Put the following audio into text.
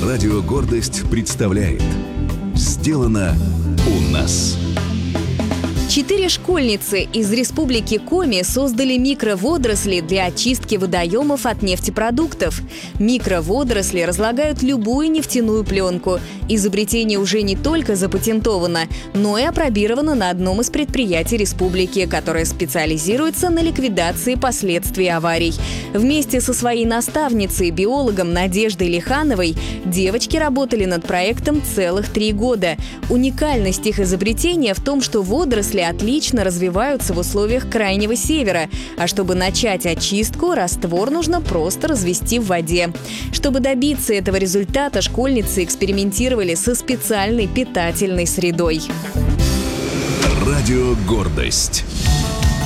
Радио «Гордость» представляет «Сделано у нас». 4 школьницы из Республики Коми создали микроводоросли для очистки водоемов от нефтепродуктов. Микроводоросли разлагают любую нефтяную пленку. Изобретение уже не только запатентовано, но и опробировано на одном из предприятий республики, которое специализируется на ликвидации последствий аварий. Вместе со своей наставницей, биологом Надеждой Лихановой, девочки работали над проектом целых 3 года. Уникальность их изобретения в том, что водоросли отлично развиваются в условиях Крайнего Севера, а чтобы начать очистку, раствор нужно просто развести в воде. Чтобы добиться этого результата, школьницы экспериментировали со специальной питательной средой. Радио «Гордость».